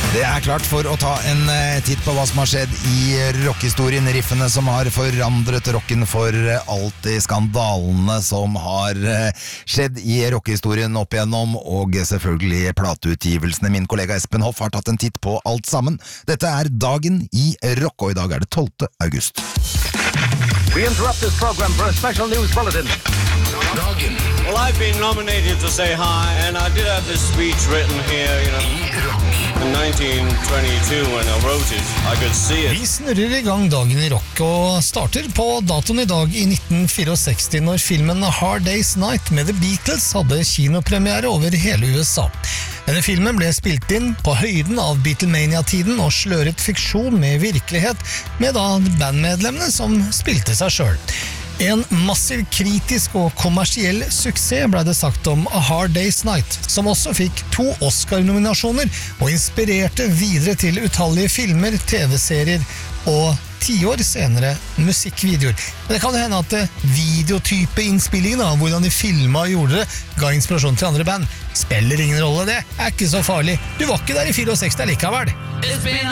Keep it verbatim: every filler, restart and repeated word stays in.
Det er klart for å ta en titt på hva som har skjedd i rockhistorien, riffene som har forandret rocken for alltid, skandalene som har skjedd i rockehistorien opp igjennom, og selvfølgelig plateutgivelsene. Min kollega Espen Hoff har tatt en titt på alt sammen. Dette er Dagen i rock, og i dag er det tolvte august. We interrupt this program for a special news bulletin. Dagen. Well, I've been nominated to say hi, and I did have this speech written here, you know. I rock. In nineteen twenty-two, when I wrote it, I could see it. Vi snurrer i gang Dagen i rock, og starter på datoen i dag i nitten sekstifire, når filmen A Hard Day's Night med The Beatles hadde kinopremiere over hele U S A. Denne filmen ble spilt inn på høyden av Beatlemania-tiden og sløret fiksjon med virkelighet, med da bandmedlemmene som spilte seg selv. En massiv kritisk og kommersiell suksess ble det sagt om A Hard Day's Night, som også fikk to Oscar-nominasjoner og inspirerte videre til utallige filmer, T V-serier og tiår senere musikkvideoer. Men det kan jo hende at videotype innspillingen av hvordan de filmet og gjorde det, ga inspirasjon til andre band. Spiller ingen rolle det, er ikke så farlig. Du var ikke der i sekstifire likevel.